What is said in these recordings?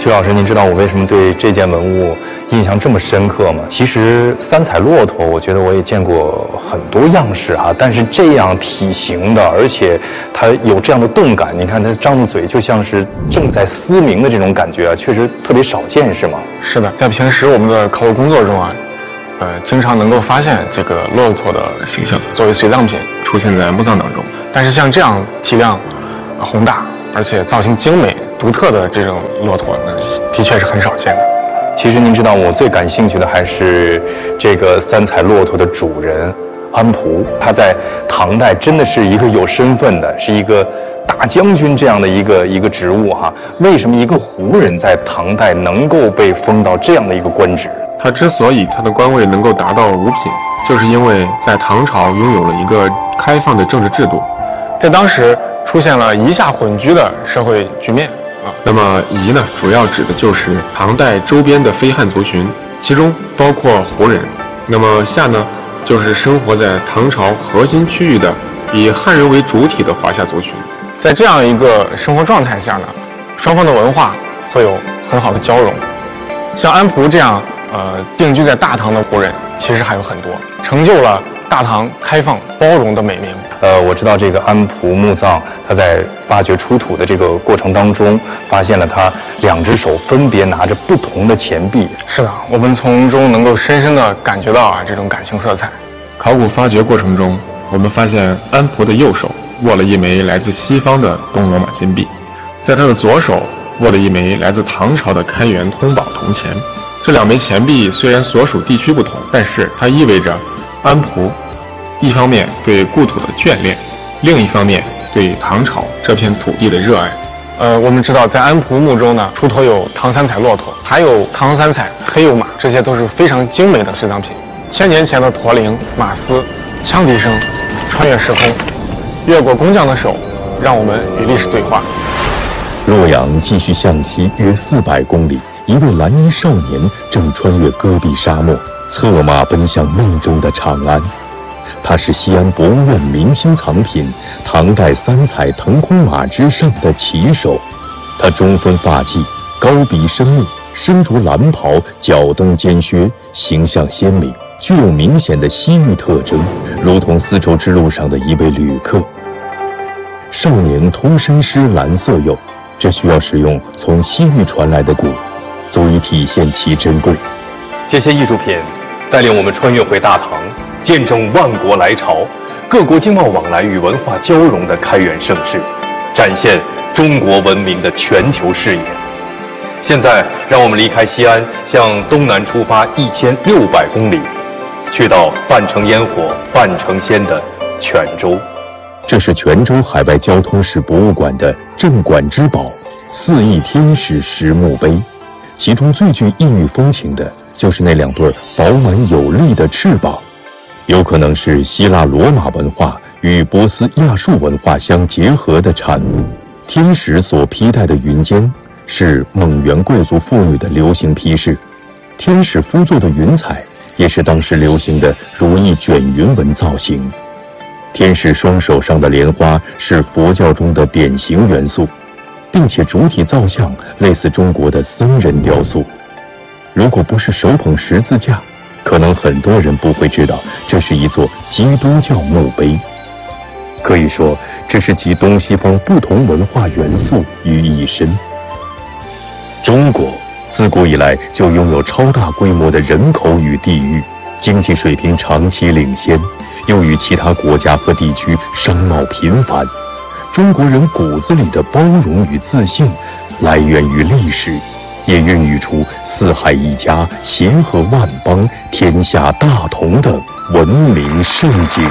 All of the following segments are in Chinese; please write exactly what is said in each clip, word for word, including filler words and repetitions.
徐老师，您知道我为什么对这件文物印象这么深刻吗？其实三彩骆驼，我觉得我也见过很多样式哈、啊，但是这样体型的，而且它有这样的动感，你看它张着嘴，就像是正在嘶鸣的这种感觉啊，确实特别少见，是吗？ 是的，在平时我们的考古工作中啊，呃，经常能够发现这个骆驼的形象作为随葬品出现在墓葬当中，但是像这样体量宏大，而且造型精美、独特的这种骆驼呢，的确是很少见的。 其实您知道，我最感兴趣的还是这个三彩骆驼的主人安璞，他在唐代真的是一个有身份的，是一个大将军这样的一个一个职务哈。为什么一个胡人在唐代能够被封到这样的一个官职？ 他之所以他的官位能够达到五品，就是因为在唐朝拥有了一个开放的政治制度，在当时出现了夷夏混居的社会局面。啊，那么夷呢，主要指的就是唐代周边的非汉族群，其中包括胡人。那么夏呢，就是生活在唐朝核心区域的以汉人为主体的华夏族群。在这样一个生活状态下呢，双方的文化会有很好的交融。像安璞这样呃定居在大唐的胡人，其实还有很多，成就了大唐开放包容的美名。 呃，我知道这个安璞墓葬，他在挖掘出土的这个过程当中，发现了他两只手分别拿着不同的钱币。 是的，我们从中能够深深地感觉到啊这种感性色彩。考古发掘过程中，我们发现安璞的右手握了一枚来自西方的东罗马金币，在他的左手握了一枚来自唐朝的开元通宝铜钱。这两枚钱币虽然所属地区不同，但是它意味着安璞一方面对故土的眷恋，另一方面对唐朝这片土地的热爱。呃，我们知道在安璞墓中呢，出土有唐三彩骆驼，还有唐三彩黑鼬马，这些都是非常精美的随葬品。千年前的驼铃、马嘶、羌笛声，穿越时空，越过工匠的手，让我们与历史对话。 洛阳继续向西约四百公里，一位蓝衣少年正穿越戈壁沙漠，策马奔向梦中的长安。他是西安博物院明星藏品唐代三彩腾空马之上的骑手。他中分发髻，高鼻深目，身着蓝袍，脚蹬尖靴，形象鲜明，具有明显的西域特征，如同丝绸之路上的一位旅客。少年通身施蓝色釉，这需要使用从西域传来的鼓，足以体现其珍贵。 这些艺术品带领我们穿越回大唐，见证万国来朝、各国经贸往来与文化交融的开元盛世，展现中国文明的全球视野。现在，让我们离开西安，向东南出发一千六百公里，去到半城烟火、半城鲜的泉州。 这是泉州海外交通史博物馆的镇馆之宝——四翼天使石墓碑。其中最具异域风情的就是那两对饱满有力的翅膀，有可能是希腊罗马文化与波斯亚述文化相结合的产物。天使所披戴的云肩是蒙元贵族妇女的流行披饰，天使夫座的云彩也是当时流行的如意卷云纹造型。天使双手上的莲花是佛教中的典型元素，并且主体造像类似中国的僧人雕塑。如果不是手捧十字架，可能很多人不会知道这是一座基督教墓碑。可以说，这是集东西方不同文化元素于一身。中国自古以来就拥有超大规模的人口与地域，经济水平长期领先，又与其他国家和地区商贸频繁。中国人骨子里的包容与自信，来源于历史，也孕育出四海一家、协和万邦、天下大同的文明盛景。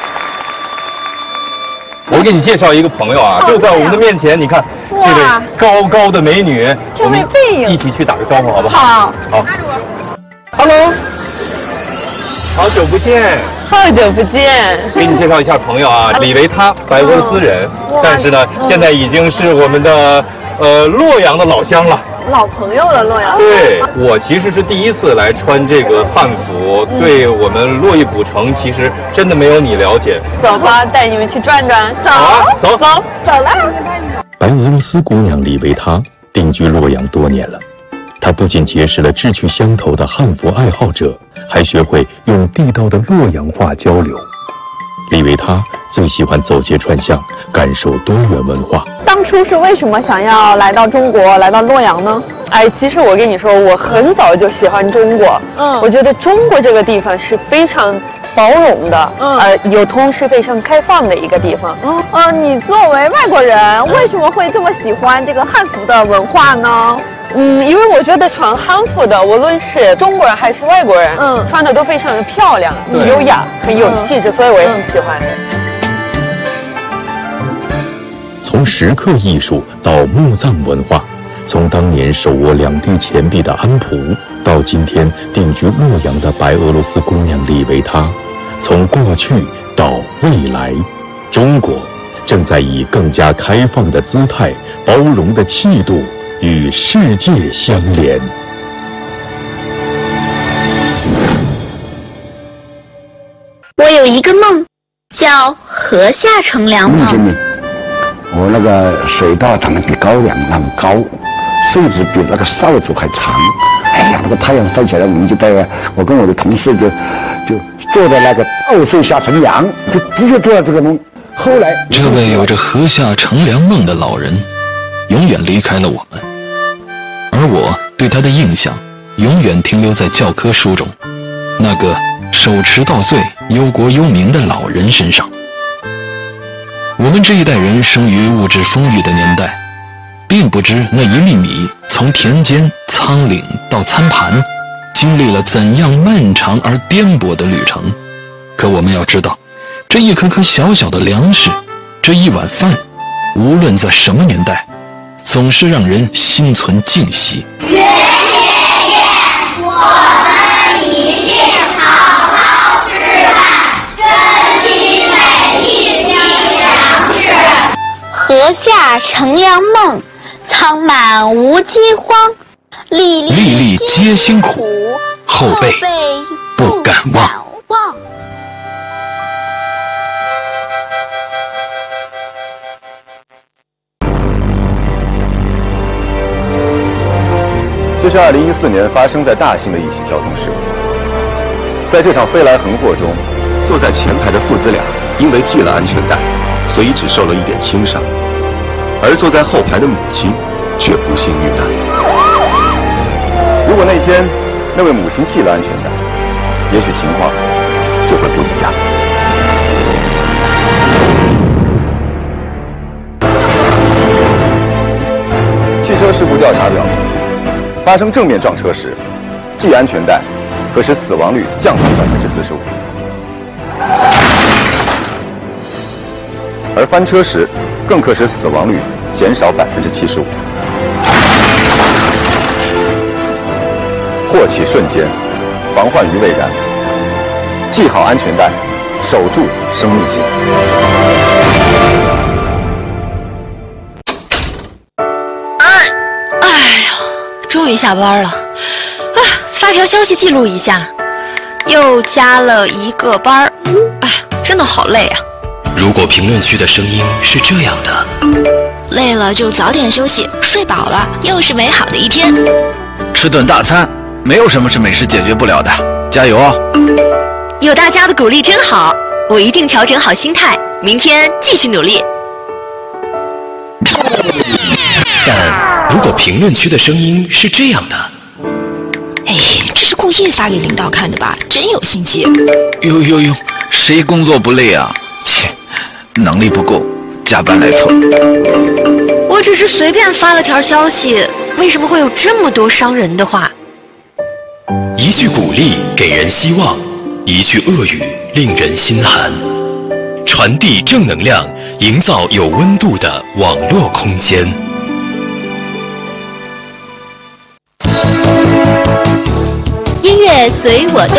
我给你介绍一个朋友啊，就在我们的面前，你看这位高高的美女， 这位背影， 一起去打个招呼好不好？ 好， 好。Hello， 好久不见。 好久不见。 给你介绍一下朋友啊，李维他，白俄罗斯人，但是呢，现在已经是我们的呃洛阳的老乡了。 老朋友了，洛阳。 对，我其实是第一次来穿这个汉服，嗯、对我们洛邑古城其实真的没有你了解。 走吧，带你们去转转。走， 好啊，走走走了。 白俄罗斯姑娘李维他定居洛阳多年了。他不仅结识了志趣相投的汉服爱好者，还学会用地道的洛阳话交流。李维他最喜欢走街串巷，感受多元文化。 当初是为什么想要来到中国，来到洛阳呢？ 哎，其实我跟你说，我很早就喜欢中国。嗯，我觉得中国这个地方是非常包容的，嗯，呃，有同时非常开放的一个地方。 嗯，呃，你作为外国人，为什么会这么喜欢这个汉服的文化呢？ 嗯，因为我觉得穿汉服的，无论是中国人还是外国人，嗯，穿的都非常的漂亮、优雅、很有气质，所以我也很喜欢。 从石刻艺术到墓葬文化，从当年手握两地钱币的安璞，到今天定居洛阳的白俄罗斯姑娘李维他，从过去到未来，中国正在以更加开放的姿态、包容的气度与世界相连。 我有一个梦，叫河下乘凉梦。 我那个水稻长得比高粱那么高，甚至比那个扫帚还长。哎呀，那个太阳晒起来，我们就在我跟我的同事就就坐在那个稻穗下乘凉，就的确做了这个梦。后来， 这位有着河下乘凉梦的老人，永远离开了我们，而我对他的印象永远停留在教科书中那个手持稻穗、忧国忧民的老人身上。我们这一代人生于物质丰裕的年代，并不知那一粒米从田间、仓廪到餐盘，经历了怎样漫长而颠簸的旅程。可我们要知道，这一颗颗小小的粮食，这一碗饭，无论在什么年代，总是让人心存敬惜。 愿爷爷，我们一定好好吃饭，珍惜每一粒粮食。河下乘凉梦，仓满无饥荒，粒粒粒皆辛苦，后辈不敢忘。 这是二零一四年发生在大兴的一起交通事故。在这场飞来横祸中，坐在前排的父子俩因为系了安全带，所以只受了一点轻伤，而坐在后排的母亲却不幸遇难。如果那天那位母亲系了安全带，也许情况就会不一样。汽车事故调查表明，发生正面撞车时，系安全带可使死亡率降低百分之四十五，而翻车时更可使死亡率减少百分之七十五。祸起瞬间，防患于未然。系好安全带，守住生命线。 终于下班了，啊！发条消息记录一下，又加了一个班儿，哎，真的好累啊！ 如果评论区的声音是这样的， 累了就早点休息，睡饱了又是美好的一天。 吃顿大餐，没有什么是美食解决不了的，加油哦！ 有大家的鼓励真好，我一定调整好心态，明天继续努力。 但如果评论区的声音是这样的， 哎，这是故意发给领导看的吧？真有心机！ 呦呦呦，谁工作不累啊？切，能力不够，加班来凑。 我只是随便发了条消息，为什么会有这么多伤人的话？ 一句鼓励给人希望，一句恶语令人心寒。传递正能量，营造有温度的网络空间。 音乐随我动，